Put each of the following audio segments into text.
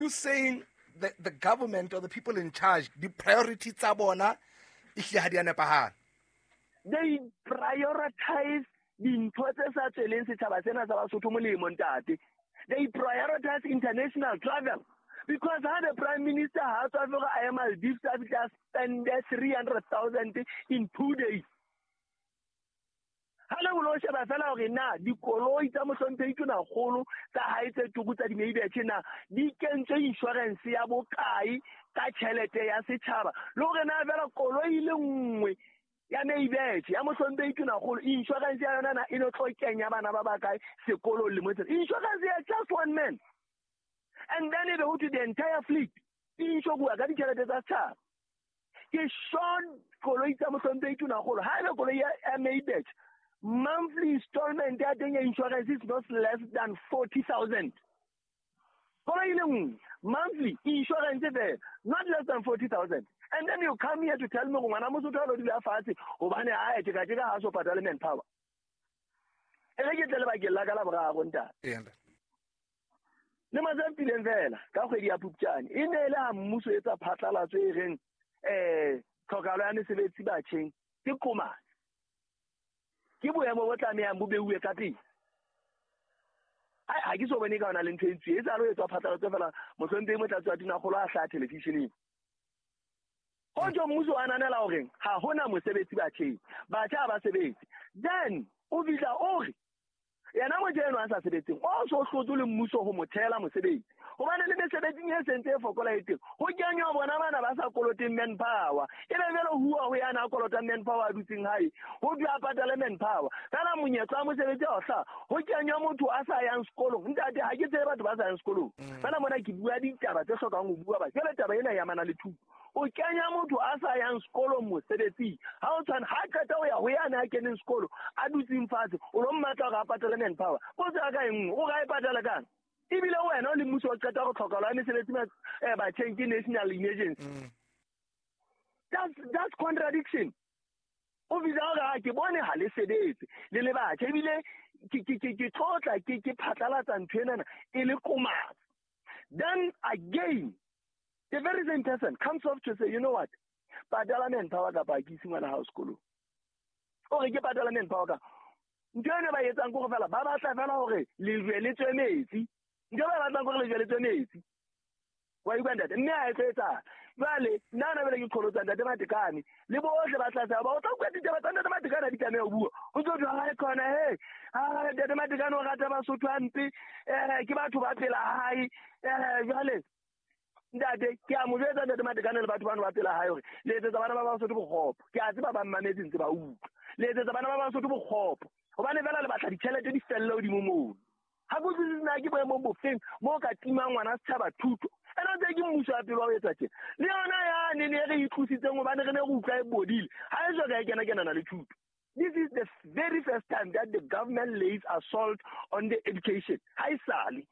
You saying that the government or the people in charge, the priority tsa bona ihle ha di a nepahala? They prioritize dintho tse sa tsweleng setjhaba sena sa Basotho molemo ntate. They prioritize international travel. Because how the Prime Minister has over Maldives just spent 300,000 in 2 days. Hala ulo sheba fela hore na dikoloi tsa mohlompheng ke na kgolo tsa haitse tuku tsa di-Maybach na di kentse insurance ya bokae ka tjhelete ya setjhaba le hore na fela koloi le nngwe ya Maybach ya mohlompheng ke na kgolo insurance ya yona na ino tlo kenya bana ba bakae sekolo le motse insurance ya just one man. And then they go to the entire fleet. Insho bua ka ditjhelete tsa setjhaba. Ke short koloi tsa mohlompheng ke na kgolo ha ile koloi ya Maybach monthly installment ya teng ya insurance is not less than 40,000. Monthly insurance there, not less than 40,000. And then you come here to tell me ngwana mo sotho lo dile afase obane a eteka ha so patala manpower. Ele ke tele ba ke la ka la bra go nta. Le mazampileng fela ka kgwedi ya Phupjane e ne le ha mmuso etsa phatlalatso e reng tlhokalo ya mesebetsi batjheng ke komane. Ke boemo bo tlameang bo beuwe ka pele. Ha ke so bone ka ona le ntho e ntse e tsalo e tswa phatlalatso fela mohlompheng mo tla tswa dinagolo a hla televisioneng. Ho jo mmuso a nanela hore ha hona mosebetsi batjheng batjha ba sebetsi then o bitla ore yena mo jeno a sa sebetseng o so hlotse le mmuso ho mothela mosebetsi hobane le mesebetsing e sentse e fokola ete ho kenywa bona bana ba sa koloteng manpower e le vele huwa ho yana kolota manpower a dutseng hae ho di a patala manpower kana monyetla wa mosebetsi o hla ho kenywa motho a sa yang sekolong ntate ha ke tsebe batho ba sa yang sekolong bana mona ke bua ditaba tse hlokang ho bua ba jela taba ena ya mana le thuto o kenya motho a sa yang sekolong mosebetsi ha o tshwana ha qeta ho ya ho yana a keneng sekolo a dutseng fatshe o lo mmatla ga patala manpower o tsa ka eng o ga e patala kang ibile wena o le mmuso o qeta go tlhokala ya mesebetsi ba change national emergency. That's contradiction. O bitsa ga ke bone ha le sebetse le le batjha ibile ke tlotla ke phatlalatsa ntho ena e le komatsa. Then again the very same person comes off to say, you know what? Patala manpower ka pa ke singwana house school. O re ke patala manpower ka ntjene ba etsang go fela ba batla fela hore le jwele tswe metsi ntjene ba batla go le jwele tswe metsi wa ikwenda mme a etsa vale nana bele ke kholotsa ntate matekane le bohle ba tla ba o tla kwetsa ditaba tsa ntate matekane di tlameha o bua o tlo tla ha khona he ntate matekane o rata Basotho ampe ke batho ba phela hae vale ntate ke a mo jwetsa ntate matekane le batho bana ba phela hae hore le etsa bana ba Basotho bokgopo ke a tseba ba mmametse ntse ba utlwa le etsa bana ba Basotho bokgopo hobane fela le batla ditjhelete di felle o di momo ha go tsina ke boemo bofeng mo ka timang ngwana setjhaba thuto ena tse ke mmuso a pelo wa etsa tjena le yona ya ne re ithusitseng hobane re ne go utlwa e bodile ha e so ka kena na le thuto. This is the very first time that the government lays assault on the education. Hi Sally.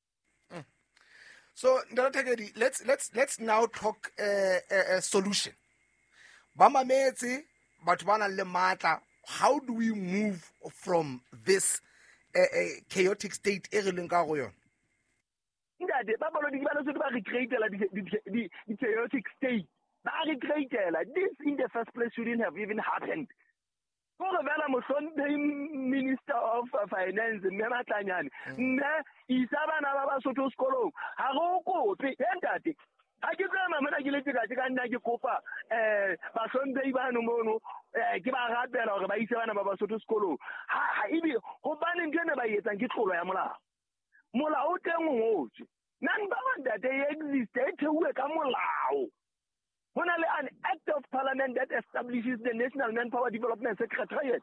So Ndalathekedi, let's now talk a solution. Bamametse batho bana le matla. How do we move from this chaotic state e re leng ka go yona? Ndate ba bolo di bana se ba recreatela di chaotic state ba recreatela this in the first place shouldn't have even happened. Go re bela mohlompheng minister of finance mme Matlanyane mme isa bana ba Basotho sekolong ha go kope ntate ha ke tsama mona ke letse ka nna ke kopa ba hlomphe bana mono ke ba ratela hore ba ise bana ba Basotho sekolong ha ibe go bane ntene ba etsang ke tlolo ya molao molao teng ngotse number one that they exist e thewe ka molao hona le an act of parliament that establishes the National Manpower Development Secretariat.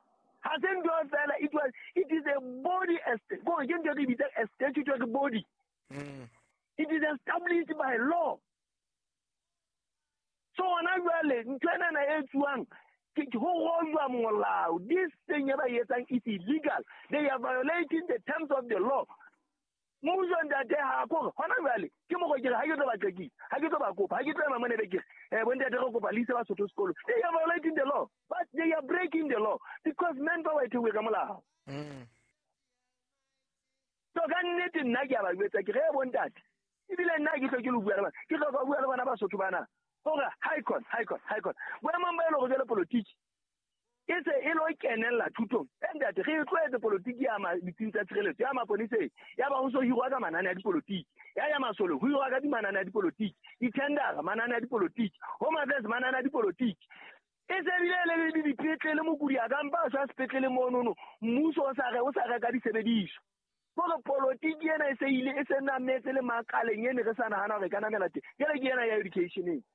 It is a body, a statutory body. It is established by law. So this thing is illegal. They are violating the terms of the law. They are violating the law, but they are breaking the law because manpower to work amala. So can net in Naga with a that ebile nna ke tlhoke le bua le bana ke tlhoka bua le bana ba Sotho bana gore high court boemong ba e le go jela politiki e se e lo kenella thutong entate re tlwaetse politiki ya ditsing tsa tshireletso ya maponiseng ya ba go so hirwa ka manane ya dipolitiki ya masolo go hirwa ka dimanane ya dipolitiki ditendara manane ya dipolitiki home affairs manane ya dipolitiki e se bile le dipetlele mokudi a kampa sa sepetlele monono mmuso o sa reka disebediswa gore politiki ena e se ile e se nametse le makaleng ene re sa nagana gore ka namela teng ke ena ya educationeng.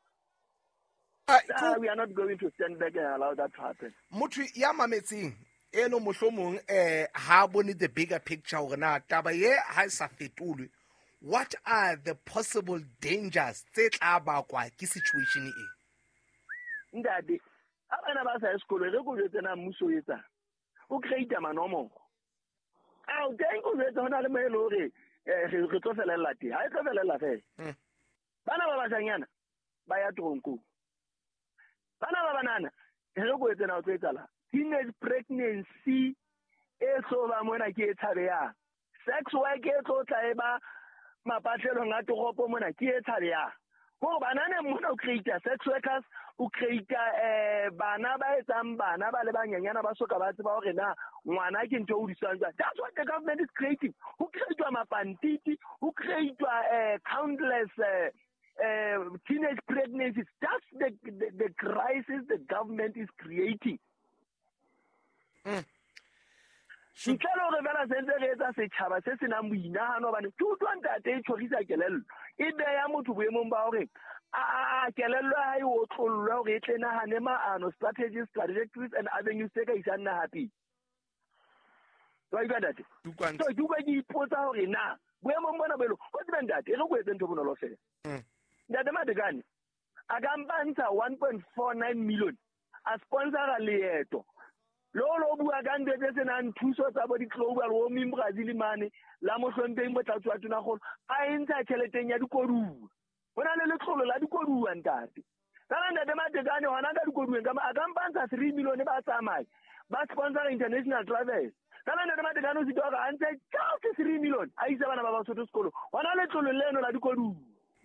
We are not going to stand back and allow that to happen. Motho ya mametseng eno mohlomong ha bone the bigger picture gore na taba ye ha sa fetolwe, what are the possible dangers tse tla bakwa ke situation e? Ndade abana ba sa sekolo re go tsena mmuso etsa o create manomo a o teng go etsa hona le melo re re tlo felela teng ha e tlo felela fe bana ba bashanyana ba ya tronko bana ba banana re go etsena o tsetsala teenage pregnancy e so ba mona ke tshabeya sex work e tlo tla e ba mapatlelo nga toropo mona ke tshabeya go banana mona o create sex workers o create bana ba etsang bana ba le banyanyana ba soka ba tseba hore na ngwana ke ntho o disantsa. That's what the government is creating. Who create mapantiti, who create countless teenage pregnancies. That's the crisis the government is creating. Ntlelo re bela sentse re etsa setšhaba se se nang boinagano bane tutu ntate e tshogisa kelello e beya motho boemong ba hore a kelello ha e otlolwe hore e tle nagane maano strategies trajectories and avenues tse ka isang na happy wa iba date so duka ke ipotsa hore na boemong bona belo go tsena ntate e re go etse ntho bonolo fela ntate Madegane a ka mpantsha 1.49 million a sponsora leeto lo bua ka ndetse se nang thuso tsa bo di global warming Brazil mane la mohlompheng botlatso wa tuna go a intsha tšheleteng ya dikoduwa bona le letlolo la dikoduwa ntate kana ntate Madegane hona ka dikoduweng ka a ka mpantsha 3 million ba tsamaya ba sponsor international travels kana ntate Madegane o sitwa ga antse ka 3 million a isa bana ba ba Sotho sekolo hona letlolo leno la dikoduwa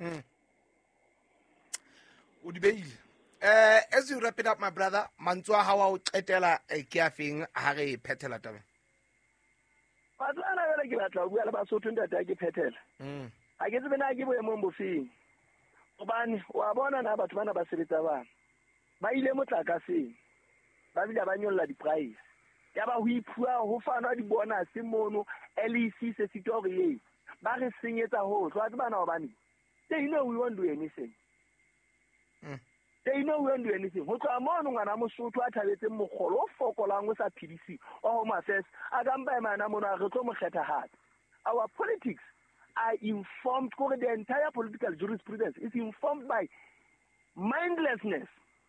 o di beile. As you wrap it up, my brother, mantswa ha wa o qetela ke afeng ha re phethela taba patlana ya ke batla o bua le ba Sotho ntate ke phethela a ke tsebe na ke boemong bofeng gobane wa bona na batho bana ba sebetsa ba ile motlakaseng ba bila ba nyolla di price ya ba ho iphua ho fanwa di bonus mono LEC se sitwa re ye ba re senyetsa ho twa bana ba bane they know we won't do anything. They know we won't do anything. Ho tla mono ngana Mosotho a thabetse mogolo o fokolang o sa phidisi o home affairs a ka mpa mana mono a re tlo mo kgetha hape. Our politics are informed, the entire political jurisprudence is informed by mindlessness.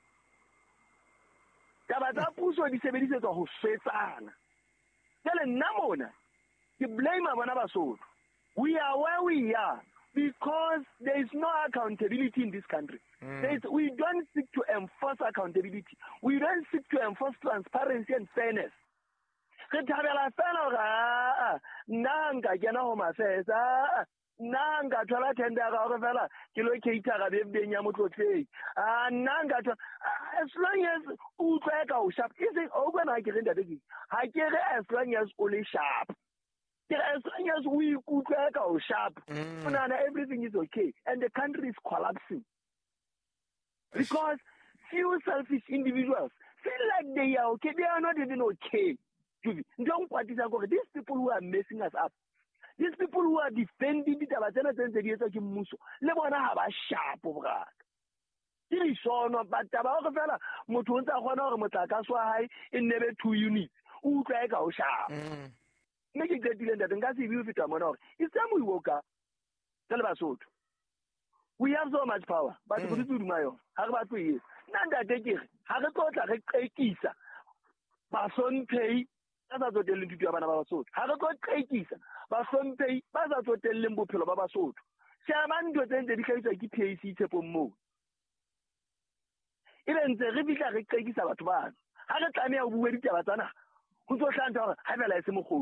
Taba tsa puso di sebedisetswa ho swetsana. Tele nna mona ke blame bana ba Sotho. We are where we are because there is no accountability in this country. We don't seek to enforce accountability. We don't seek to enforce transparency and fairness. Re thabela fela ga nanga kena home affairs nanga thola tender ga go fela ke lo cater ga bebeng ya motlotleng nanga as long as o tseka o sharp is it over na ke renda digi ha ke re as long as o le sharp as long as we kutleka o sharp everything is okay and the country is collapsing because few selfish individuals feel like they are okay. They are not even okay. These people who are messing us up, these people who are defending the Tabatana Sense of Muso, they want to have a sharp of that. It is so no, but Tabakafella, Motunta Honor Motakaswa in never 2 units. Who try our sharp? Make it get that and Gassi view fit a monarch. It's time we woke up. Tell us what. We have so much power, but we do my own. How about 3 years? Nanda take it. How about a kisa? Bason pay. That's what they're telling you about our sword. How about a kisa? Bason pay. That's what they're limbo pillow of our sword. Shaman got then dedicated to KC Tepo Mo. Even the Rivika Kisa about one. How the time I will wait Tabatana? Who was Santa? Have a lesson of hope.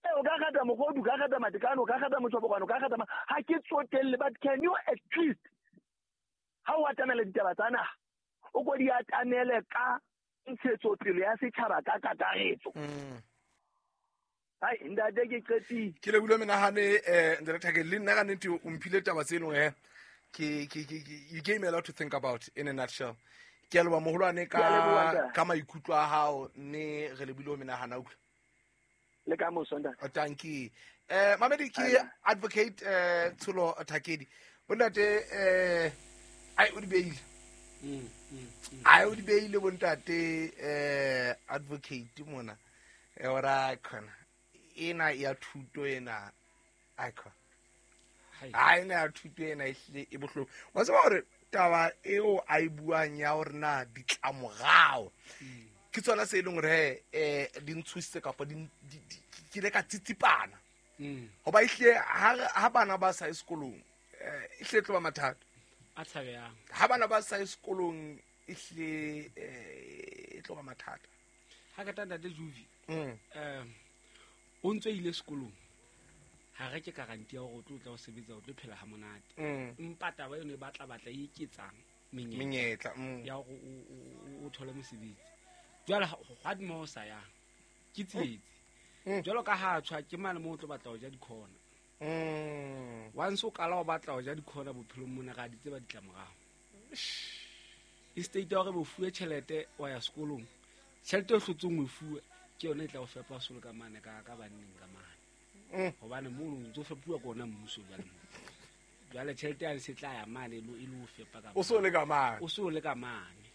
o ka gata mogodu ka gata matekano ka gata motshobokano ka gata ha ke tsotelle but can you at least ha o atamela ditaba tsa naga o go di atamele ka ntshetsopele ya setšhaba ka kakaretso hai ndate ke qetile ke le bula menahane director ke le nna ga nnete o mphile taba tse leng you gave me a lot to think about in a nutshell. Ke a leboha moholwane ka maikutlo a hao ne re le bule menahana utlwa le ka mosonda thank you mamedi ke advocate Tsholo Thakedi bontate ai o di beile ai o di beile bontate advocate mona ora khona ena ya thuto ena icon ha ena ya thuto ena e bohloko wa tseba hore taba eo a e buang ya hore na ditlamorao ke tsona se leng re di ntshusitse kapa ke le ka tsitsipana hoba ihle ha bana ba sa sekolong ihle tlo ba mathata a tshabeyang ha bana ba sa sekolong ihle tlo ba mathata ha ka tanda de Juvi o ntse ile sekolong ha re ke garanti ya hore o tla o sebetsa o tlo phela ha monate empa taba yone batla e iketsang menyetla ya hore o thole mosebetsi jwale ha di mo sa ya ke tsietsi jwalo ka ha tshwa ke mane mo o tlo batla ho ja dikhona once o kala o batla ho ja dikhona bophelong mona ga di tseba ditlamorao estate ya hore bo fuwe tšhelete wa ya sekolong tšhelete o hlotsong o fuwe ke yone e tla o fepa solo ka mane ka banneng ka mane hobane mo o ntse o fepuwa ka ona mmuso jwale tšhelete ya se tla ya mane e le o fepa ka o so le ka mane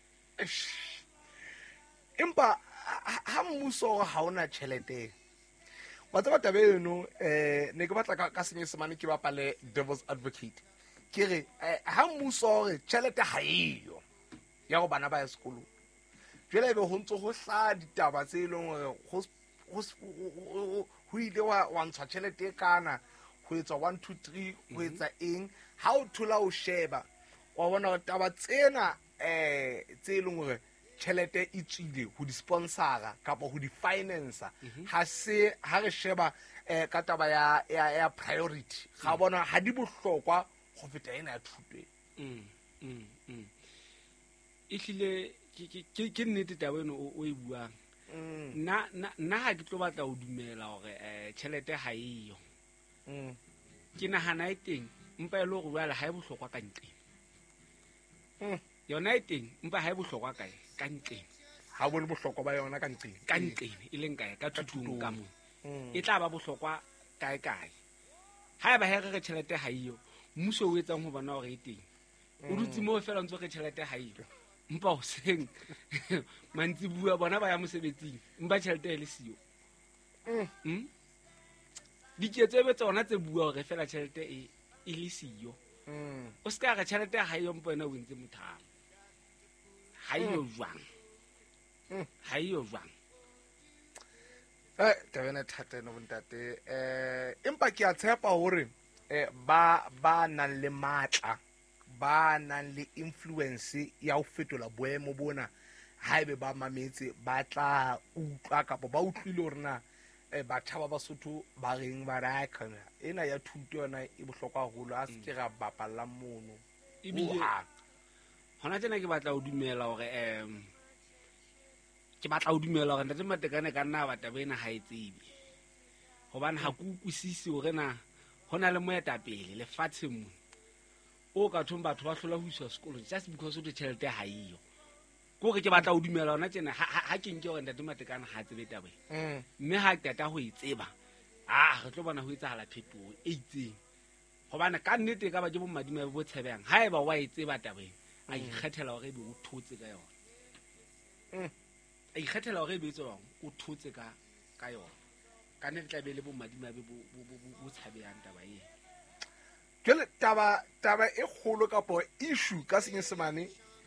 empa ha mmuso ha ona tšhelete wa tseba tabe eno ne ke batla ka senyesemane ke bapale devil's advocate ke re ha mmuso hore tšhelete ha eyo ya go bana ba ya sekolong jwale be ho ntse go hla ditaba tse leng hore ho ile wa ntshwa tšhelete e kana ho etsa 1 2 3 ho etsa eng ha o thola o sheba wa bona hore taba tsena tse leng hore tšhelete e tswile ho di sponsora kapa ho di finance ha re sheba ka taba ya priority ga bona ha di bohlokwa go feta ena ya thuto e hlile ke nnete taba eno o e buang nna ha ke tlo batla ho dumela hore tšhelete ha eyo ke nahana e teng empa e le hore jwale ha e bohlokwa ka nqeng yona e teng empa ha e bohlokwa ka nqeng ha bone bohlokwa ba yona ka nqeng e leng kae ka thutong ka mo e tla ba bohlokwa kae ha eba he re tšhelete ha eyo mmuso o etsang ho bona hore e teng o dutse mo fela ntse re tšhelete ha eyo mpa o seng mantsi bua bona ba ya mosebetsing mpa tšhelete e le siyo diketsebe tsona tse bua hore fela tšhelete e le siyo o ska re tšhelete ha eyo mpa wena o ntse mothamo ha eyo jwang tabena thata no bontate empa ke a tshepa hore ba nang le matla ba nang le influence ya ho fetola boemo bona haebe ba mametse ba tla utlwa kapa ba utlwile hore na batjha ba Basotho ba reng ba rakana ena ya thuto yona e bohlokwa haholo a se ke ra bapalla mono ebile hona tsena ke batla ho dumela hore ntate Matekane ka nna batla bena ha e tsebe hobane ha ku utlwisisi hore na hona le moetapele lefatsheng mo o ka thong batho ba hlola ho iswa sekolong just because o tšhelete ha eyo ko re ke batla ho dumela hona tsena ha ke nke hore ntate Matekane ha tsebe taba mme ha ke tata ho e tseba re tlo bona ho etsahala phetoho e itseng hobane ka nnete ka ba ke bo madima bo tshebang ha eba wa e tseba taba a ikgethela hore be o thotse ka yona a ikgethela hore be tswa o thotse ka yona ka nne tla be le bo madima bo tshabeyang taba e jwale taba e kgolo kapo issue ka senyesemane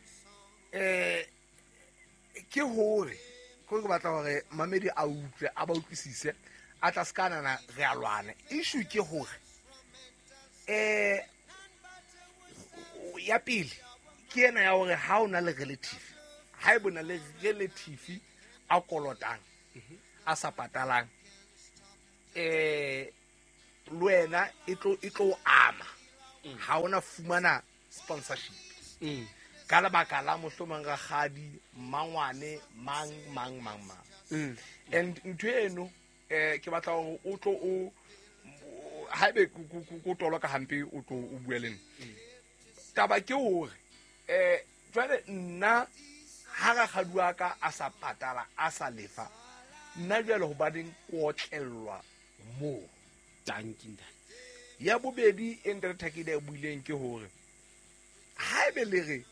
ke hore go batla hore mamedi a utlwe a ba utlwisise a tla skanana re a lwana issue ke hore ya pele ke ena ya hore ha o na le relative ha e bona le relative a kolotang a sa patalang le wena e tlo ama ha ona fumana sponsorship ka lebaka la mohlomong ga gadi mangwane mang and ntwe eno ke batla hore o tlo o haebe go tolo ka hampe o tlo o bueleng taba ke hore jwale nna ha ga gadua ka a sa patala a sa lefa nna jwale ho badeng kotlellwa mo tankinda ya bobedi endre Thakile buileng ke hore haebe le re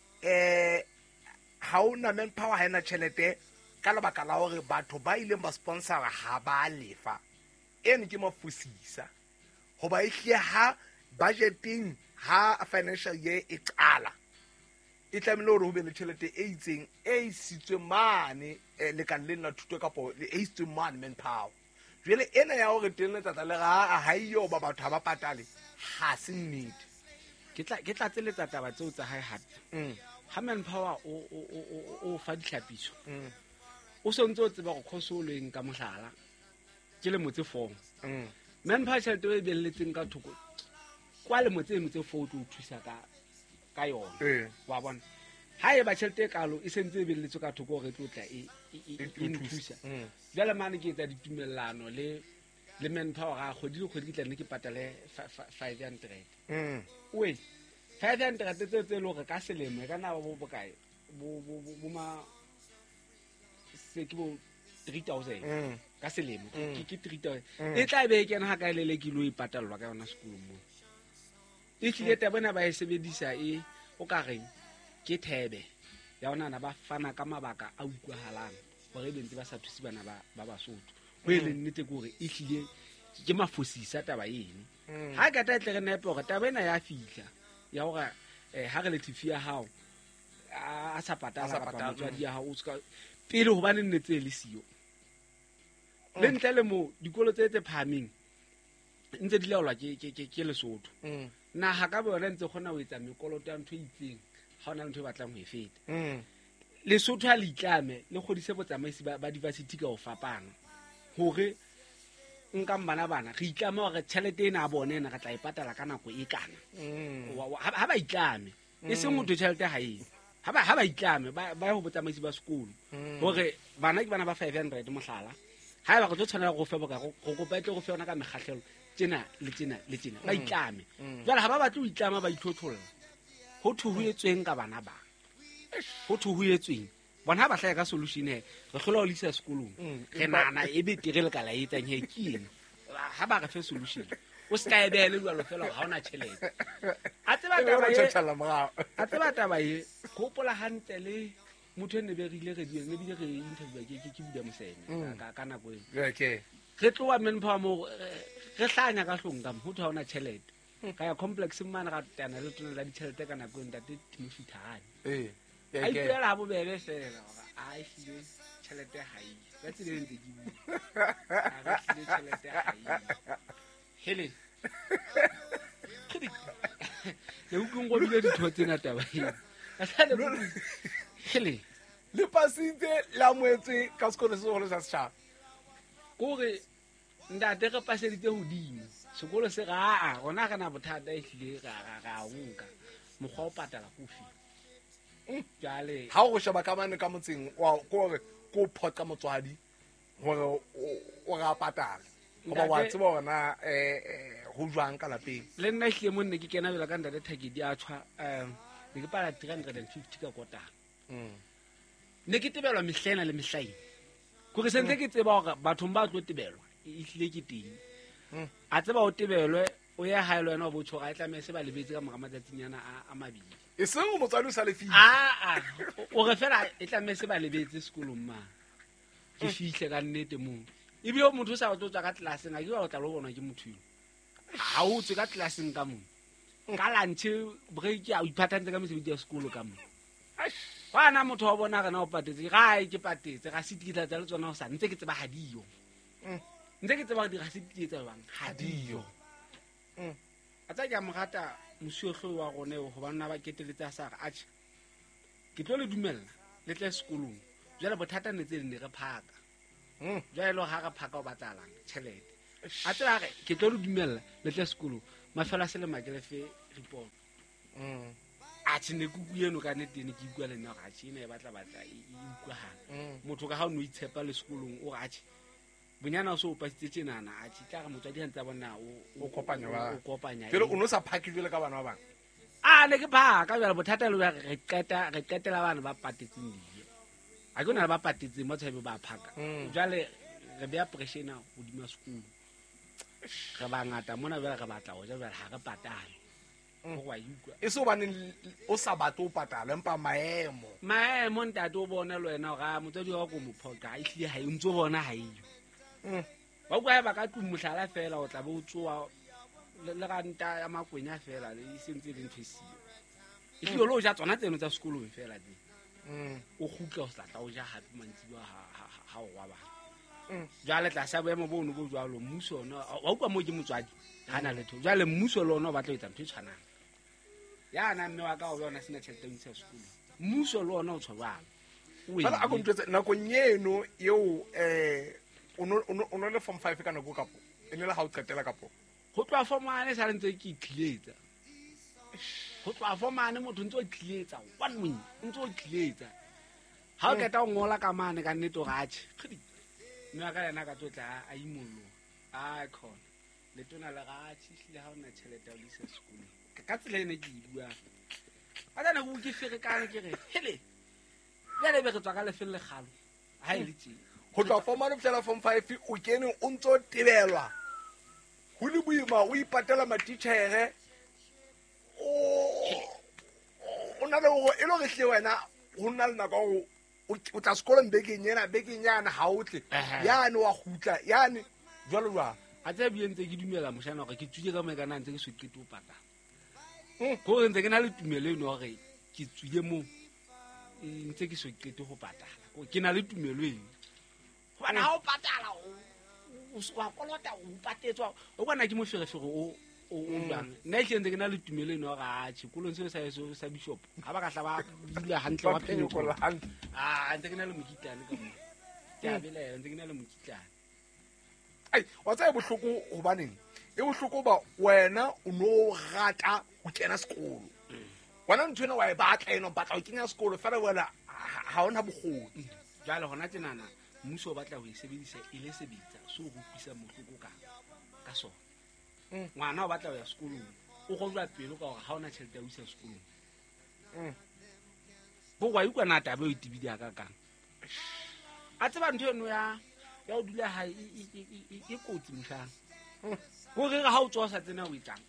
ha ona manpower ha ena tšhelete ka lebaka la hore batho ba ileng ba sponsora ha ba lefa ene ke mafosisa hoba ehle ha budgeting ha financial year e qala e tlamehile hore ho be le tšhelete e itseng e isitswe mane le ka le nna thuto kapo e isitswe mane manpower jwale ena ya hore teng letsatsa le ga ha iyo ba batho ba patale ha se nnete ke tla tseletsa taba tseo tsa hae hape ha manpower o fa ditlhapiso o sontse o tseba go khosoleng ka mohlala ke le motse fong manpower tšhelete e belletseng ka thoko kwa le motse 4 tlo thusa ka yona wa bona ha e ba tšhelete kalo e sentse e belletswe ka thoko gore tlo tla e thusa jale mane ke etsa ditumellano le manpower ga kgodi ke tla nne ke patale 500 we 500 tse le gore ka selemo ka na bo bokae bo ma se ke bo 3000 ka selemo ke 3000 e tla be ke na ga ile le ke lo ipatalwa ka yona sekolo mo e tlile ta bona ba e sebedisa o ka reng ke thebe ya ona na ba fana ka mabaka a utlwahalang gore bentse ba sa thusi bana ba basotho go ile nnete gore e tlile ke mafosisa taba eno ha ka ta tle re nepe gore taba ena ya fihla ya gore ha relative ya hao a sa patala ka motswadi ya hao o ska pele go bane nnetse le sio le ntle le mo dikolo tse phaming ntse di laolwa ke Lesotho na ha ka bona ntse gona o etsa mekoloto ya ntho itseng ha ona ntho e batlang go e feta Lesotho ha le itlame le godise botsamaisi ba diversity ka o fapana hore nka bana re itlama gore tšhelete ena a bone ena ga tla ipatala ka nako e kana ha ba itlame e seng motho tšhelete ha e ha ba itlame ba go botsamaisi ba sekolo gore bana ke bana ba 500 mohlala ha ba go tshwanela go fe boka go kopa tle go fe ona ka megatlhelo tsena ba itlame jwale ha ba batla o itlama ba ithotholla ho thuhuetsweng ka bana ba ho thuhuetsweng bona ba hlaya ka solution re hlola o lisa sekolong re nana e be tirele ka la etsang he keng ha ba re fe solution o ska ebele jwalo fela ha ona tšhelete a tseba taba ye gopola hantle le motho ne be rile re bile re interview ke buda mosene ka nako e re tloa manpower mo re hlanya ka hlong ka mo ho ona tšhelete ka ya complex mmana ga tana le tona la ditšhelete ka nako e ntate Timofithane a ipela ha bobebe fela a ile tšhelete ha e ka tsile ntse ke bua a ile tšhelete ha e hele le utlong go bile dithotse na taba e a sa le hele le pasitse la moetse ka sekolo se go sa setšhaba gore ndate re paseditse hodimo sekolo se ga gona ga na bothata e tlile ga nka mokgwa o patala kofi jale ha go sheba ka mane ka motseng wa gore ko pot ka motswadi gore o ga patala goba wa tseba ona go jwang ka lapeng le nna hlile mo nne ke kena bela ka ndate Thakedi a tshwa ne ke pala 350 ka kotara ne ke tebelwa mehlena le mehlaini gore sentse ke tseba gore batho ba tlo tebelwa e hlile ke teng a tseba o tebelwe o ya haelo yena o botsho ga itla mese ba lebetse ka mamatsatsinyana a mabili e seng o motswadi o sa le file o re fela e tla mese ba lebetse sekolong ma ke fihle ka nnete mo e bio motho sa tswa ka tlelaseng a ke ba o tla lo bona ke motho ha o tswe ka tlelaseng ka mo ka lunch break ya o iphathantse ka mesebetsi ya sekolo ka mo bana motho wa bona gana o patetse ga ke patetse ga se ditla tsa le tsona o sa ntse ke tseba hadiyo ntse ke tseba di ga se ditla bang hadiyo a tsa ke amogata mosuohlo wa gone go bana ba keteletsa sa ga atšha ke tlo le dumella le tle sekolong jwale bothata ne tse ne re phaka jwale ga ga phaka o batlalang tšhelete a tseba ke tlo re dumella le tle sekolong mafelo a selema ke le fe report a tsene kuku eno ka netene ke ikwa le nna ga tshine e batla e utlwagana motho ka ga o no itshepa le sekolong o ga tshi bonyana o se o pasitse tsenana a tshi tla ga motswadi a ntse a bona o kopanya pele o no sa phakilwe le ka bana ba bang ne ke phaka jalo bothata le re qetela bana ba patetseng diye a ke na le ba patetseng mo tshebe ba phaka jale re beya pressure na godima sekolo re ba ngata mona bela re batla go ja bela ha re patale go wa ikwa e so bane o sa batla o patala empa maemo ntate o bona le wena ga motswadi wa go mo phoka e hlile ha e ntse bona ha iyo ba kwa ba ka tumuhlala fela o tla bo tsoa le ga nta ya makwenya fela le sentse le nthwesio e hlile lo ja tsona tseno tsa sekolo fela di o khutla o sa tla o ja hape mantsi wa ha o wa ba jale tla sa boemo bo no bo jwalo mmuso ona wa ukwa mo ke motswadi ha na le tho jale mmuso le ona o batla go etsa ntho e tshwanang yana mme wa ka o bona sina tšhelete o isa sekolo mmuso le ona o tshwabana fela a kontse nako nyeno yeo ono le form 5 kana go kapo ene le ha o qetela kapo go tloa formane sa rentse ke itlhiletsa go tloa formane motho ntse o itlhiletsa one win ntse o itlhiletsa ha o keta o ngola ka mane ka nneto gatše mme ka yena ka tlotla a imollo a khona le tona le gatše hlile ha ona tšhelete ya o lisa sekolong ka tsela ene ke bua a tsana go ke fere kana ke re hele ya le be re tswa ka lefelle galo ha ile tse go tloa formane fela form 5 o kene o ntse o tebelwa go le boima o ipatela matitšhere o na le go e lo re hle wena go nna le nako go o tla sekolong bekeng yana ha o tle yane wa gutla yane jwalo jwalo a tse bile ntse ke dumela moshana gore ke tswile ka mekana ntse ke se ke to patala go ntse ke na le tumelo eno gore ke tswile mo ntse ke se ke to go patala ke na le tumelo eno bana ha o patala o wa kolota o patetswa o bona ke mo ferefere o bang nna ke ntse ke na le tumelo eno ga tshikolong se sa bishop ha ba ka hla ba dula hantle wa phenyo ntse ke na le mokitlane ka mo ke a bela ntse ke na le mokitlane ai wa tsaya bohloko go baneng e bohloko ba wena o no gata go kena sekolo wena ntshwena wa e batla eno batla go kenya sekolo fela wena ha ona bogodi jalo gona tsenana mmuso o batla go e sebedisa ile sebetsa so go pisa mohloko ka sona ngwana o batla go ya sekolong o go jwa pelo ka gore ha ona tšhelete ya go isa sekolong bo wa ikwa na tabe o itibidi ka kang a tseba ntho eno ya o dula ha e kotsi moshana go re ha o tswa sa tsena o itsang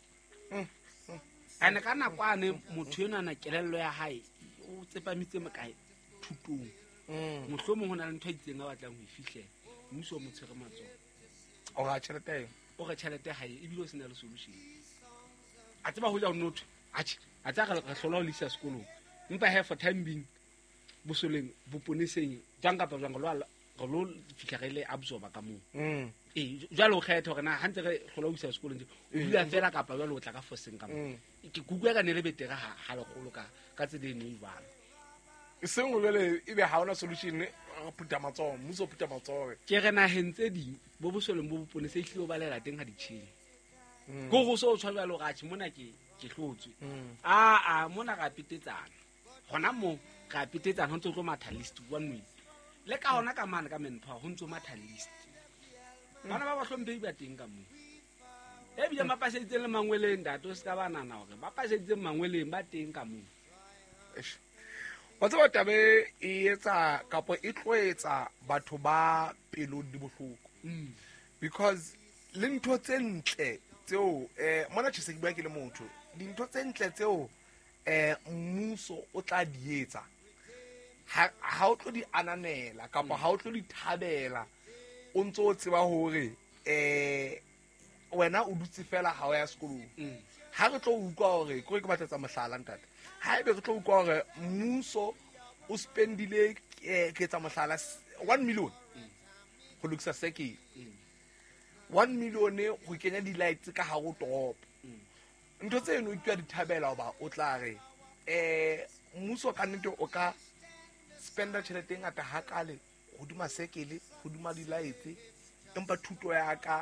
ane ka nakwane motho eno ana kelello ya hae o tsepamitse makae thutong mohlomong go na le ntho a itseng a batlang go e fitlhela mmuso o mo tshwere matsogo o ga tšhelete o ga tšhelete hae ebile o sena le solution a tseba go ja o notho a tsa ga hlola o lisa sekolong empa he for time being bosoleng boponeseng jang kapa jang go lo fitlha ge le absorba ka moo jalo o kgetha gore na gantse ge hlola o isa sekolong o dula fela kapa jalo o tla ka foseng ka moo ke kuku ya ka ne le betere ga legolo ka tsela eno e jalo e seng o bele e be ha ona solution phuta matsogo mmuso phuta matsogo ke re nageng tse ding bo bosoleng bo boponese e hlile o balela teng ga ditšhene ko go se o tshwa jalo gatšhe mona ke hlotswe mona ga petetsana gona mo ga petetsana go ntse o tlo matha list one way le ka gona ka mane ka manpower go ntse o matha list bana ba ba hlomphei ba teng ka moo ebile ba paseditseng le mangweleng dato se ka ba nana gore ba paseditseng mangweleng ba teng ka moo wa tseba tabe e etsa kapo e tloetsa batho ba pelo di bohloko because le ntho tse ntle tseo mona tshese ke bua ke le motho dintho tse ntle tseo mmuso o tla di etsa ha o tlo di ananela kapo ha o tlo di thabela o ntse o tseba hore wena o dutse fela ha o ya sekolong ha re tlo ukwa hore ke ke batletsa mohlala ntate ha ebe re tlo ukwa hore mmuso o spendile ke tsa mohlala 1 million go lokisa sekele 1 million go kenya di lights ka ha go top ntho tseno o tswa di thabela hoba o tla re mmuso ka nnete o ka spenda tšhelete ngata ha kale go duma sekele go duma di lights empa thuto ya ka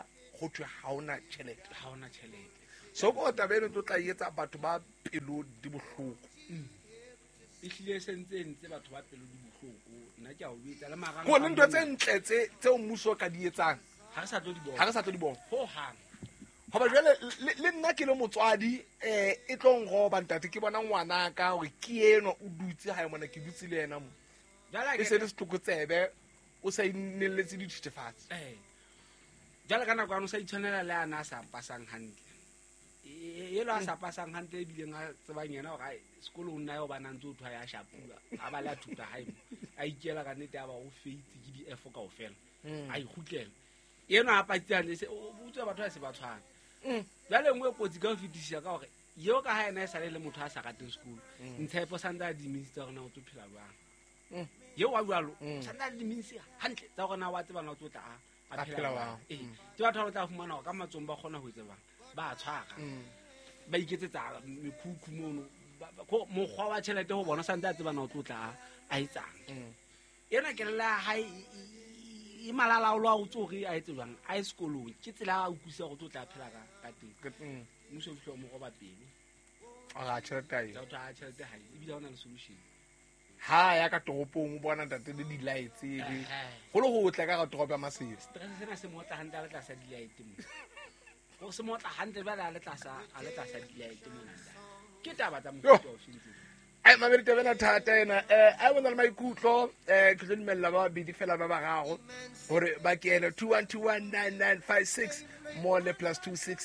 go thwe ga ona tšhelete ga ona tšhelete so ko tabeno tlo tla etsa batho ba pelo di bohloko e hlile ntse batho ba pelo di bohloko nna ke a o bitsa le marang go le ntho tse ntle tseo mmuso ka di etsang ga re sa tlo di bona ga re sa tlo di bona ho hang goba jale le nna ke le motswadi e tlong roba ntate ke bona ngwana ka gore ke eno o dutse ga mona ke dutse le ena mo e se le setlokotsebe o sa ineletse dithethefatsi jale ka nako ano sa itshwanela le ana a sa pasang hantle elo a sa pasang hantle e bileng a tsebang yena gore sekolong nna yo ba nantse o thwa ya shapula a ba le a thuta gae a ikela ka nnete a ba go feitse ke di-f kao fela a ikgutlela eno a patsiane o butswa batho ba se ba tshwana jale nngwe e kotsi ka go fetisa ka gore yeo ka ga ena e sale le motho a sa rateng sekolo ntshepo santse a diminsi tsa gorena o tlo phela jwang yeo wa jalo santse a diminsi hantle tsa gorena wa tsebana o tlo tla a phela jwang ke batho ba tla fumana gore ka matsong ba kgona go etsa bang ba tshwara ba iketsetsa mekhukhu mono mokgwa wa tšhelete go bona santse a tsebana o tlo tla a etsang ena kelela ga e malalaolo a o tsore a etse jwang a e sekolong ke tsela a utlwisa go tlo tla phela ka teng mmuso o fitlha mo go ba pele ga tšhelete a tšhelete ga ebile ga o na le solution ha ya ka toropong o bona ntate le di-lights go le go tla ka ga toropo ya Masebe stress sena se motla hantle a le tlasa di-light mo go se motla hantle ba le tlasa di-light mo ke taba tsa mofuta o fintse ai mabedi tabena thata ena a bona le maikutlo ke tlo dimella ba bidi fela ba bagago gore ba kene 21219956 mo le plus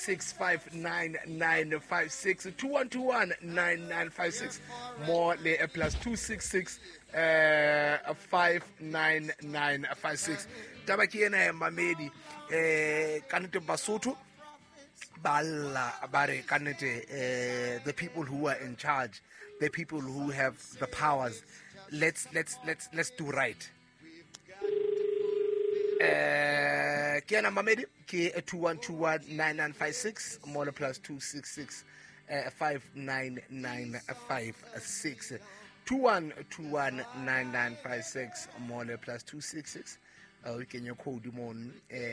26659956 21219956 mo le plus 266 59956 taba ke ena mamedi ka nnete Basotho balla bare ka nnete the people who are in charge, the people who have the powers, let's do right. Ke na mamedi ke 21219956 more plus 266 59956 21219956 more plus 266 we can your code mon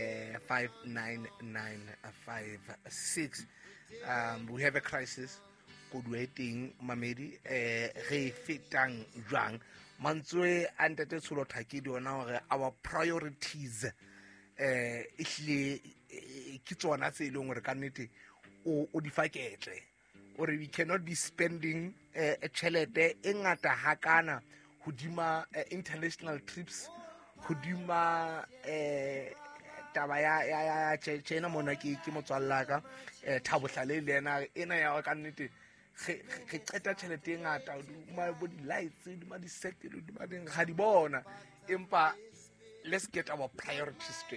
59956. We have a crisis good waiting mamedi re fetang jwang mantswe antete tsholo thakedi ona gore our priorities ihle ke tsona tse ileng gore ka nnete o di faketle or we cannot be spending a chelete e ngata hakana hodima international trips hodima taba ya chena mona ke motswalla ka Thabohlale le ena ena ya ka nnete ge qeta tšhelete e ngata ma bo di-lights ma di-circle ma ding ga di bona empa let's get our priorities straight.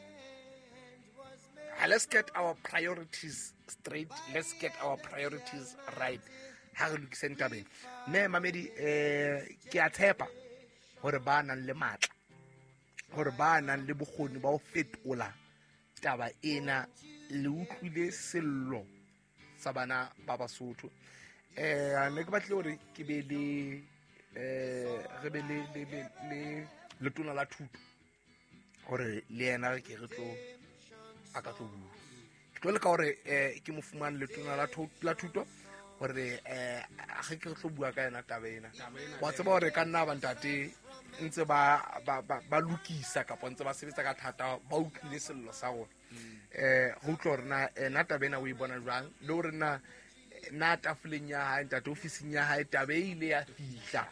Let's get our priorities straight. Let's get our priorities right. Ha re lokiseng tabeng ne mamedi ke a tshepa gore ba nang le matla gore ba nang le bokgoni ba o fetola taba ena le utlwile sello sa bana ba Basotho ne ke batle gore ke be le re be le letona la thuto gore le ena ke re tlo a ka tlo bua ke tlo le ka gore ke mo fumane letona la thuto gore ge ke re tlo bua ka ena taba ena wa tseba gore ka nna ba ntate ntse ba lokisa kapa ntse ba sebetsa ka thata ba utlwile sello sa rona go utlwa gore na taba ena o e bona jwang le gore na tafoleng ya hae ntate ofising ya hae taba ile ya fihla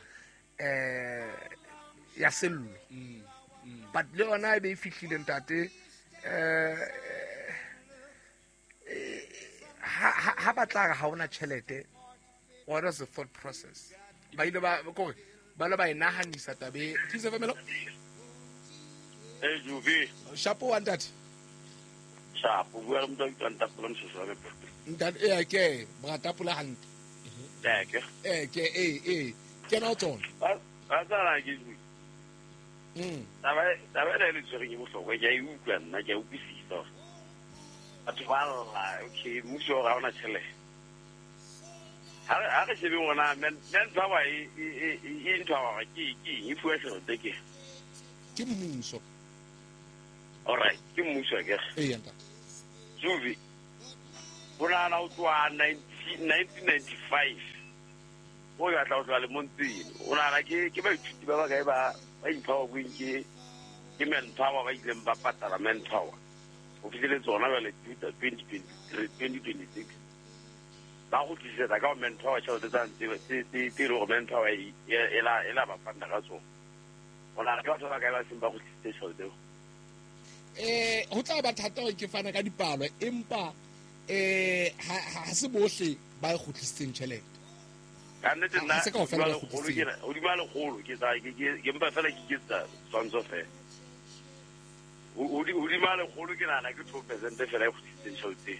ya sello but le yona e be e fihlile ntate ha batla ga ona tšhelete what is the thought process ba ile ba kore ba le ba inahanisa tabe tse famelo Juvi shapo wa ntate shapo bua mo tanta plan se sa be ntate ke ba tapula hantle ke ke na tsona ba tsara ke ju taba le tsere ke bohlokwa ke utlwa nna ke utlwisisa batho ba lla okay mmuso ga ona tšhelete ha re shebe ngwana men ba ba e ntwa ke e fuwa tšhelete ke mmuso alright ke mmuso ke ntate Zuvi o nagana o tloa 1995 o ya tla o tloa lemontseng o nagana ke baithuti ba bakae ba empower boeng ke manpower ba ileng ba patala manpower o fitlhele tsona jale 2026 ba go tlisetsa ka manpower tšhelete tse e le go manpower e la ba fanda ka tsona o nagana ke batho ba bakae ba seng ba go tlisitse tšhelete ho tla ba thata gore ke fana ka dipalo empa ha se bohle ba e khutlisitseng tšhelete ka nnete nna Ha se kaofela ba kgutlitseng. hodima legolo ke empa fela ke ketsa tshwantsho fela hodima legolo ke nagana ke 2% fela e kgutlisitseng tšhelete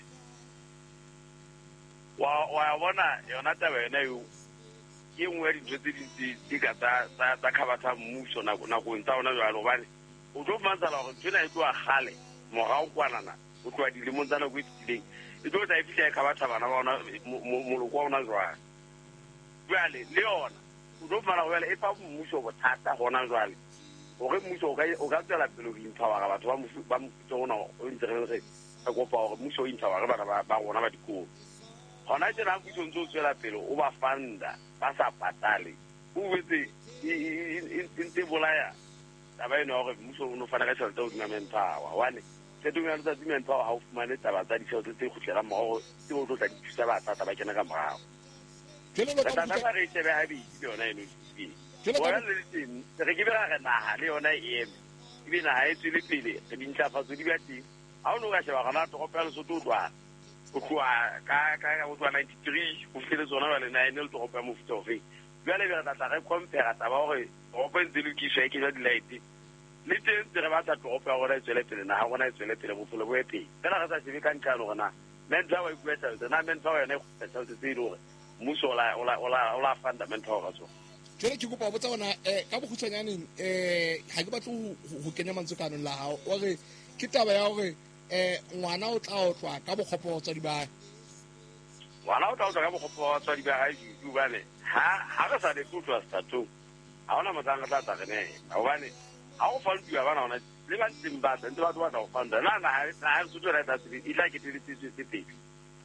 wa bona yona taba yona eo ke nngwe ya dintho tse dintsi di ka tsa kgabatsa mmuso nakong tsa ona jalo gobane o tlo fumantsala gore ntho ena e tloa gale morago kwanana o tloa dilemong tsa nako e fetileng e tlo tla e fitlha e kgabatsa bana ba ona moloko wa ona jwale jwale le yona o tlo fumana go jale e fa mmuso bothata gona jwale gore mmuso o ka tswela pele go impowera batho ba mofuta ona o ntse re kopa gore mmuso o impowere bana ba rona ba dikolo gona tsena mmuso ntse o tswela pele o ba fanda ba sa patale o betse ntse bolaya taba eno ya gore mmuso o no fana ka tšhelete godima manpower wane tšhelete ya letsatsi manpower ga o fumane taba tsa ditšhelete tse kgutlelang morago tse o tlo tla di thusa batsata ba kena ka morago tata ba re shebe habedi le yona eno bona le teng re ke bega re naga le yona e eme ebe naga e tswele pele re dintlafatso di ba teng ga o ne o ka sheba gona toropo ya lesotho o tloa ka 93 o fitlhele tsona jale nine le toropo ya mofuta ofeng jale be re tlatla re compara taba gore toropo e ntse le kiswa e ke jwa di-light le teng tse re batla toropo ya gona e tswele pele naga gona e tswele pele bophelo bo e pele fela re sa shebe ka ntlhano gore na manpower e bua tšhelete na manpower yone e kgotsa tšhelete tse e le gore mmuso o la funda manpower ka tsona jale ke kopa botsa ona ka bokgutshwanyaneng ga ke batle go kenya mantsokanong la gago ore ke taba ya gore ngwana o tla otlwa ka bokgopo wa batswadi bae ngwana o tla otlwa ka bokgopo wa batswadi ba gae jubane ga re sa leke o tloa statong ga gona motsang re tla tsagenela gobane ga go fandiwa bana ona le ba ntseng batla ntse batho batla go fanda naga lesotho ra etatsele e tla keteletsetswe tse pedi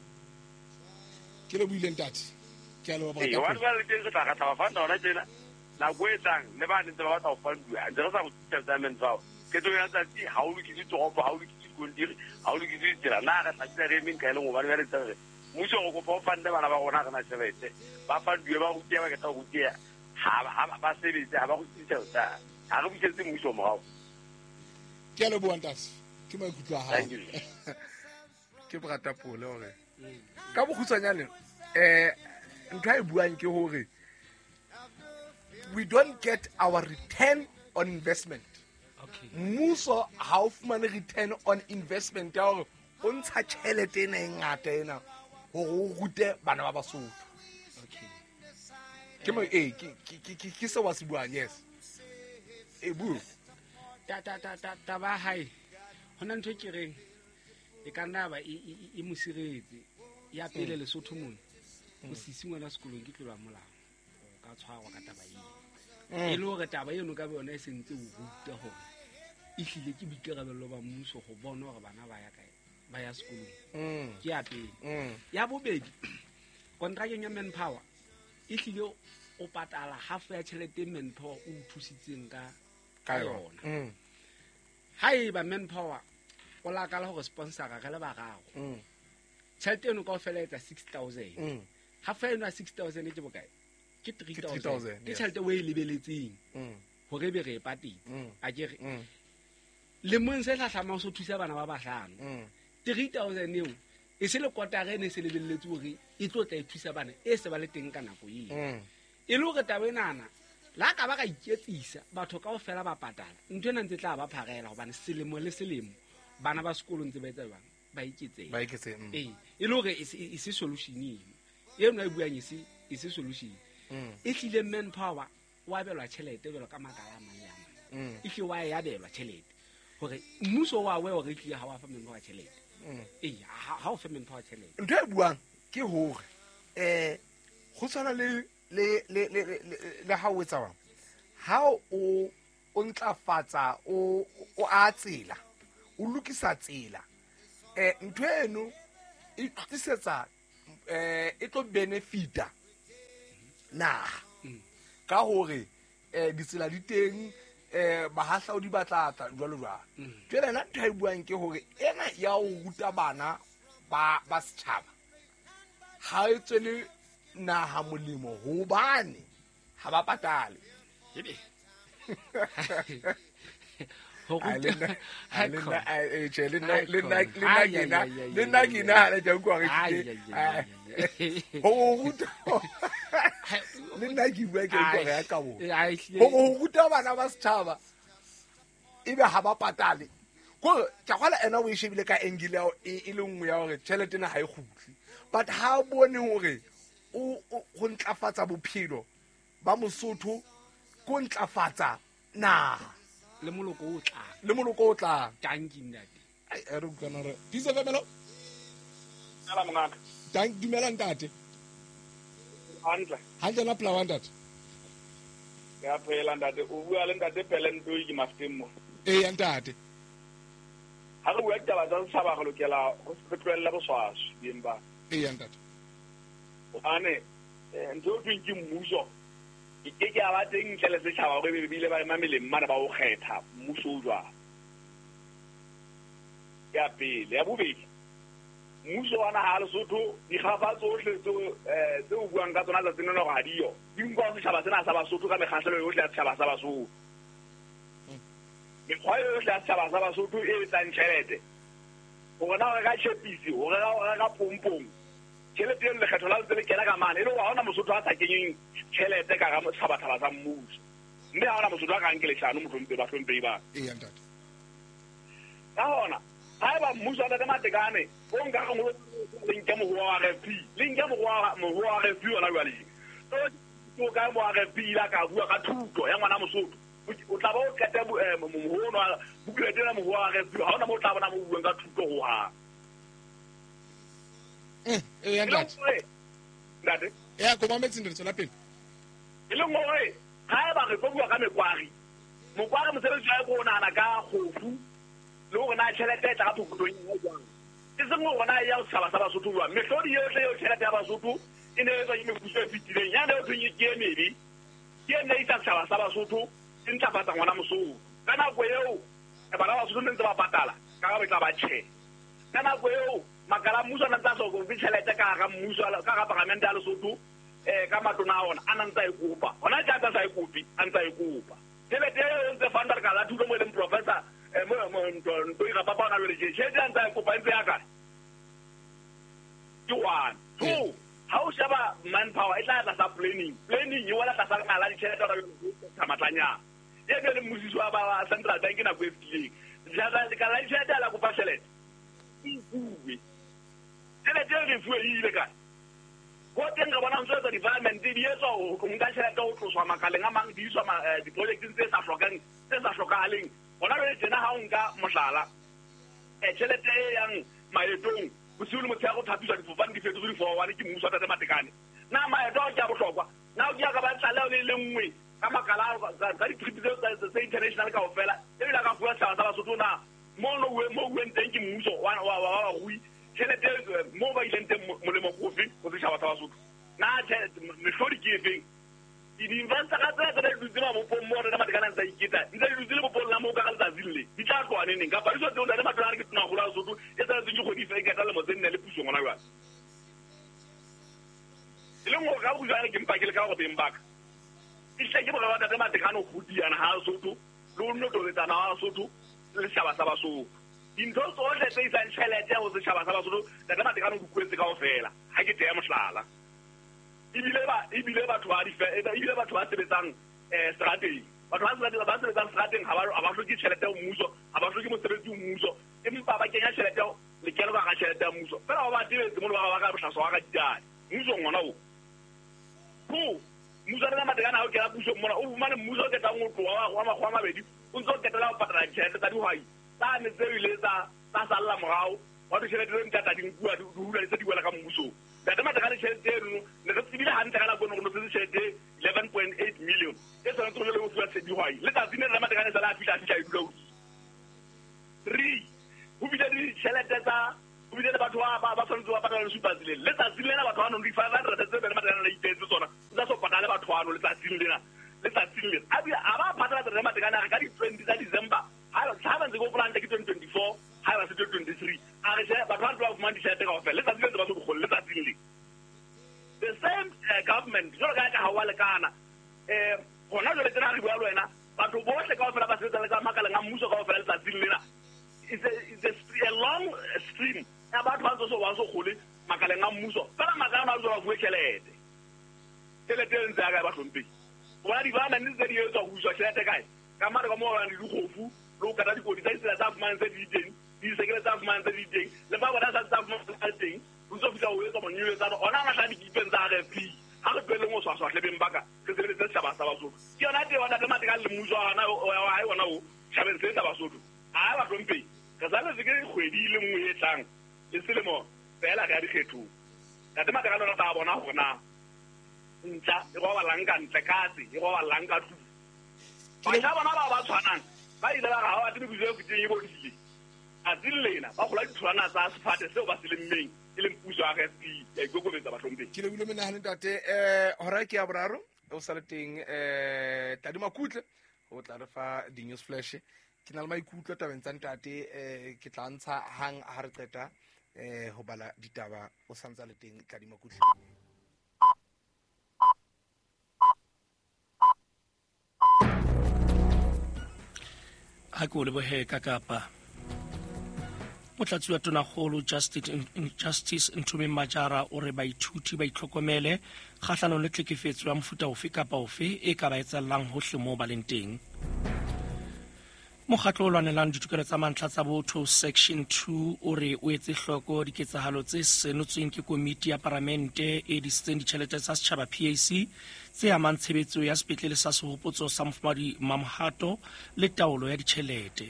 ke le buileng tate ke a le batho ba le teng re tla gatlha ba fanda ona tjena nako e tlang le ba ntse ba batla go fandiwa ntse re sa go tšhelete ya manpower ketong ya letsatsi ga o lokise toropo ga o lokise dikontiri ga o lokise ditsela na re tlatsila re emeng kae le gobane ba letsa re mmuso go kopa o fande bana ba gona re na tšhelete ba fandiwe ba rutia ba ketsa go rutia ba sebetse ga ba go tsise tšhelete ga re busetse mmuso morago ke a le buang tate ke maikutlo a gago ke boratapole gore ka bokgutshwanyane ntho a e buang ke gore we don't get our return on investment mmuso ga o fumane return on investment ya gore o ntsha tšhelete ena e ngata ena gore o rute bana ba basotho ke se wa se buang yes buo taba hae go na ntho ke reng e ka nna ba e mo siretse ya pele lesotho mone go sisi ngwana sekolong ke tlolwa molao o ka tshwarwa ka taba e le gore taba eno ka bona e sentse o ruta gore e hlile ke boikarabello ba mmuso go bona gore bana ba ya sekolong ke ya pele ya bobedi kontrakeng ya manpower e hlile o patala half ya tšhelete manpower o thusitseng ka yona ha e ba manpower o la ka la go sponsora ga le ba gago tšhelete eno ka o fela etsa 6000 half eno ya 6000 e ke bokae ke 3000 ke tšhelete o e lebeletseng gore be re e patetse a kere le mong se tlhatlhama o se thusa bana ba bahlano 3000 eo e se le kotara ene se lebelletse gore e tlo tla e thusa bana e se ba le teng ka nako eo e le gore taba enana la ka ba ka iketsisa batho ka o fela ba patala ntho ena ntse tla ba phagela gobane selemo le selemo bana ba sekolo ntse ba etsa bang ba iketseng e le gore e se solution eno no e buang e se solution e hlile manpower wa belwa tšhelete belo ka makala a mang le a mang e hle wa e abelwa tšhelete gore mmuso wa we gore e tlile ga wa fa manpower tšhelete ga o fe manpower tšhelete ntho e buang ke gore go tshwana le ha o etsa bang ha o ntlafatsa o a tsela o lokisa tsela ntho eno e tlisetsa e tlo benefita naha ka hore ditsela di teng bahahlaodi ba tlatla jwalo jwalo jwale nna ntho e buang ke hore ena ya ho ruta bana ba setjhaba ha e tswele naha molemo hobane ha ba patale ho ruta bana ba setjhaba ebe ha ba patale kore tla kwala ena o e shebile ka angle ya e le nngwe ya hore tšhelete ena ha e kgutli but ha bone hore go ntlafatsa bophelo ba Mosotho go ntlafatsa naha le moloko o tlang tanki ntate re utlwana re dise femelo ala mongaka tank dumela ntate hantle na pla ntate ya phela ntate o bua le ntate Pelen Ntoi ke Maftem mo ya ntate ha re bua ditaba tsa setjhaba go lokela go se tloella boswaswi diemba ya ntate ane ntho tse ke mmuso ke a ba teng ntle le setjhaba gore be bile ba mameleng mana ba o kgetha mmuso o jwa ya pele ya bobedi mmuso wa naha ya Lesotho di kgafa tsohle tse o buang ka tsona tsa tseneno go hadio di nkwa setjhaba sena sa Basotho ka mekgahlelo yohle ya setjhaba sa Basotho mekgwa yohle ya setjhaba sa Basotho e etsang tjhelete gore na o reka tjhepisi o reka pompong tšhelete e lekgetho la ntse le kena ka mane e le go ga ona Mosotho a sa kenyeng tšhelete ka ga tšhabatšhaba sa mmuso mme ga ona Mosotho a ka nke lešano batlhompei ba ka gona ga e ba mmuso a tate Matekane o nka ga lenke mogoa wa RFP lenke mogoa wa RFP ona jwaleng o ka mo RFP la ka bua ka thuto ya ngwana Mosotho o tla ba o kete mogono bukuletela mogoa wa RFP ga ona mo o tla bona mo buang ka thuto go gang ntate ya ko mametse ndire tsela pele e leng gore ga e ba re go bua ka mokwari mosebetsi wa go nana ka khofu le go na tšhelete tla ka phokotong ya jang ke seng go na ya setšhaba sa Basotho jwang mehlodi yotlhe yo tšhelete ya Basotho e ne e tswa ke mepuso e fetileng ya ne o thwenye ke emebi ke e ne isa setšhaba sa Basotho e ntlafatsa ngwana Mosotho ka nako eo bana ba Basotho ne ntse ba patala ka ga betla ba tšhe ka nako eo makala mmuso a nantse a soko be tšhelete ka ga mmuso ka ga parlamente ya Lesotho ka matona a ona a nantse a e kopa gona jaaka sa e kopi a ntse a e kopa tšhelete eo ntse fanda ka la thuto mo e leng professor Ntoi ga papa na le tšhelete a ntse a e kopa ntse ya kae ke one two ha o sheba manpower e tla tlasa planning e wala tlasa ngala ditšhelete tsa matlanyana e be le mmusiso wa ba Central Bank na go e fetileng ka la ditšhelete a la kopa tšhelete bue tšhelete e re fuwe e ile kae go teng re bona ntse tsa development di etswa go nka tšhelete o tloswa makaleng a mang di iswa diprojecteng tse sa hlokagaleng gona le tjena ha o nka mohlala tšhelete e yang maetong bosiu le motshega go thapisa difofane di fetogo di-401 ke mmuso wa tate Matekane na maeto ao ke a bohlokwa na o ke ya ka ba tlaleo le nngwe ka makala ka ditripi tse international ka go fela ebile a ka fua setšhaba sa Basotho na mo ueng teng ke mmuso wa barui tšhelete mo ba ileng teng molemo kofe go setšhaba sa Basotho na mehlodi ke efeng di-investara tse di dutse mabopong mo rena Matekane ntse a iketa ntse di dutse le bopong la mo ka ga letsatsi le di tla tloaneneng kapa di tseo tate Matekane ke tonagolo ya Lesotho e tsaletseng ke kgodi fe keta lemo tse nne le puso ngona jale e leng gore ka bojane ke mpakele ka go beng baka e tle ke boreba tate Matekane go diana ga Lesotho le go nnotoletsana wa Lesotho le setšhaba sa Basotho dintho tsotlhe tse isang tšhelete go setšhaba sa Basotho tate Matekane o dikwetse kao fela ga ke tea mohlala ebile batho ba sebetsang strateng batho ba sebetsang strateng ga ba hloke tšhelete ya mmuso ga ba hloke mosebetsi o mmuso empa ba kenya tšhelete lekelo ka ga tšhelete ya mmuso fela ba ba tebetse mo le ba ka bohlaswa wa ka ditane mmuso ngwana o mmuso a rena Matekane ga o kena puso mona o bumane mmuso o ketang go tloa wa makgwa a mabedi o ntse o ketela go patala ditšhelete tsa dihwai tsane tseo ile tsa salela morago wa ditšhelete tse ntata dinkua di hula tse di wela ka mmusong tate Matekane tšhelete eno ne re tsebile gantle ka nako eno go nosetse tšhelete 11.8 million e tshwanetse go le go fiwa dihwai letsatsi ne tate Matekane sala a fitlha e dula godimo 3 go bile ditšhelete tsa o bile le batho ba tshwanetse ba patala le letsatsi lena batho ba nang le 500 tse bene matekane le itetse tsona o tsa so patala batho ano letsatsing lena a ba patala tsena matekane a re ka di 20 tsa December ha ba ntse go plan ke 2024 ha ba se 2023 a re batho ba fumana ditšhelete kaofela letsatsi le ba so bogole letsatsing le the same government jalo ka ha wa lekana gona jole tsena re bua le wena batho bohle kaofela ba sebetsa le ka makaleng a mmuso kaofela letsatsing lena it's a long stream about one so gole makaleng a mmuso fela makana a zo bua tšhelete teng tsa ba hlompe bona di bana ntse di etsa go utswa tšhelete kae ka mare ka mo ba di gofu lo ka di kodi tsa tsela tsa fumana tse di teng di sekele tsa fumana tse di teng le ba bona tsa fumana teng o tso fisa o etsa monyuwe tsa ona nga tla di kipen tsa RFP ha re pele mo swaswa hle bembaka ke se le tse tsa ba sa baso ke yona te wana le matekane le mmuso ana wa ai wana o tšhabeng se tsa baso a ba hlompe ka tsale se ke kgwedi le nngwe e tlang le selemo fela ga di kgetho ka tema ka lona ba bona gona ntla e go ba langa ntle katse e go ba langa tu ba tla bona ba tshwanang ba ile ba ga wa tse buzwe go teng e bo dile a dilena ba gola ditholwana tsa sefate seo ba se lemmeng e leng puso ya RFP ya ikokobetsa batlhompe ke le bile menahane tate hora ke ya boraro o sa le teng tadi makutle o tla re fa di news flash ke na le maikutlo tabeng tsa ntate ke tla ntsha hang ha re qeta ho bala ditaba o santsa le teng tadi makutle ha ko le bohe ka kapa motlatsi wa tonakgolo Justice Ntumi Majara o re baithuti ba itlhokomele kgahlanong le tlhekefetso ya mofuta ofe kapa ofe e ka ba etsellang hohle moo ba leng teng. Mokgatlo o lwanelang ditokelo tsa mantlha tsa botho section 2 o re o etse hloko diketsahalo tse senotsweng ke komiti ya parlamente e disitseng ditjhelete tsa setjhaba PAC tse amang tshebetso ya sepetlele sa sehopotso sa Mofumahadi Mamhato le taolo ya ditjhelete.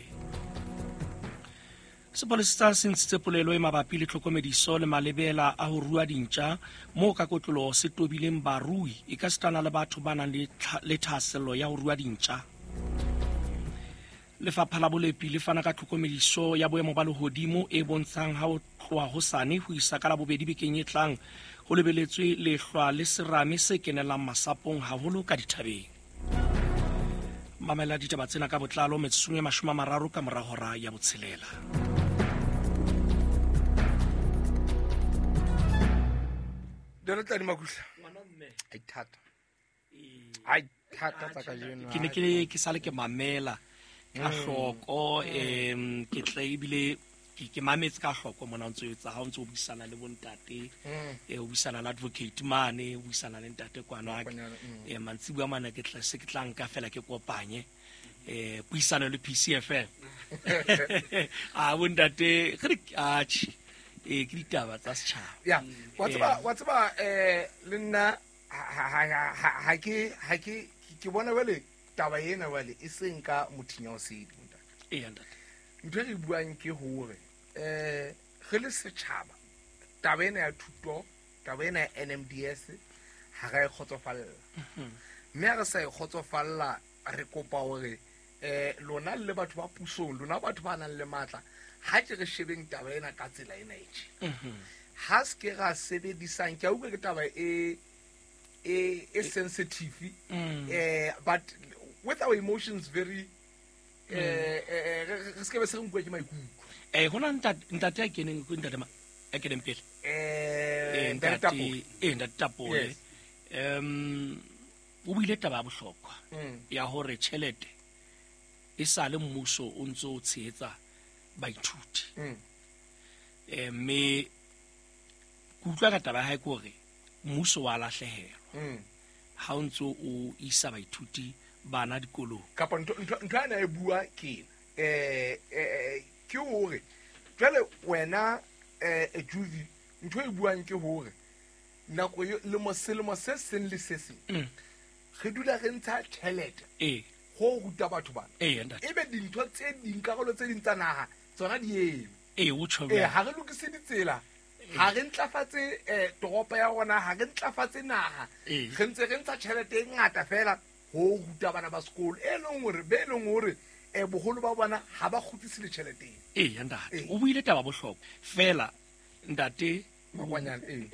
Sepolesa se ntshitse polelo e mabapi le tlhokomediso le malebela a ho rua dintja moo ka kotlolo se tobileng barui e ka setana le batho ba nang le thahasello ya ho rua dintja. Lefapha la Bolepi le fana ka tlhokomediso ya boemo ba lehodimo e bontshang ha ho tloha hosane ho isa ka la bobedi bekeng e tlang ho lebeletswe lehlwa le serame se kenelang masapong haholo ka dithabeng. Mamela ditaba tsena ka botlalo metsong e 30 ka mora hora ya botshelela. Dere tla di makuhla ai thata tsa ka jeno ke sale ke mamela ka hloko ke tla ibile ke mametse ka hloko mona ntse o etsa ha o ntse o buisana le bontate o buisana le advocate mane o buisana le ntate kwana mantsi bua mana ke tla se ke tlang ka fela ke kopanye buisana le PCFM a bontate ke ditaba tsa setjhaba ya wa tseba le nna ha ke bona wele taba ena wale e seng ka mothinya o sedi ntate ntate ntho e buang ke hore ge le setjhaba taba ena ya thuto taba ena ya NMDS ha ga e kgotsofalla mme ga sa e kgotsofalla re kopa hore lona le batho ba pusong lona batho ba nang le matla ha ke re shebeng taba ena ka tsela ena e ha se ke ga sebedisang ke a utlwa ke taba e sensitive but with our emotions very re se ke be se nkwe ke maikutlo hona ntate a keneng go ntate a keneng pele ntate Tapole o buile taba ya bohlokwa ya hore tjhelete e sa le mmuso o ntso o tshehetsa baithuti mme kutlwa ka taba ya hae ke hore mmuso wa lahlehelwa ha o ntso o isa baithuti bana dikolong kapa ntho ana e bua ke ke hore jale wena Juvi ntho e buang ke hore nako le moselemo se seng le se seng re dula re ntsha tšhelete go ruta batho bana ebe dintho tse ding karolo tse ding tsa naga tsona di ha re lokise ditsela ha re ntlafatse toropo ya rona ha re ntlafatse naga re ntse re ntsha tšhelete e ngata fela go ruta bana ba sekolo e leng hore bogolo ba bona ha ba kgutlise le tšhelete ntate o buile taba bohlokwa fela ntate Makwanyane,